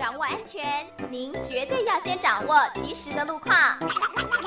掌握安全，您绝对要先掌握及时的路况。